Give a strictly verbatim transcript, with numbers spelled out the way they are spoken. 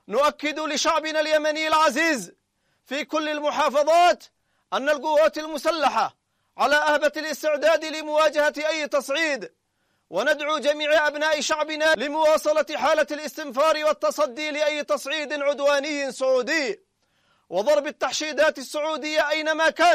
نؤكد لشعبنا اليمني العزيز في كل المحافظات أن القوات المسلحة على أهبة الاستعداد لمواجهة أي تصعيد، وندعو جميع أبناء شعبنا لمواصلة حالة الاستنفار والتصدي لأي تصعيد عدواني سعودي وضرب التحشيدات السعودية أينما كان.